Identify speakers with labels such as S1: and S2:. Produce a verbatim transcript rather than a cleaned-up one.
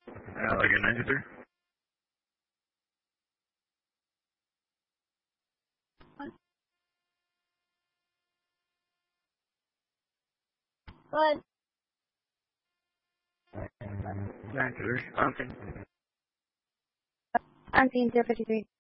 S1: Uh, like a ninety-three?
S2: What?
S1: ninety-three. Okay.
S2: Unseen zero fifty-three.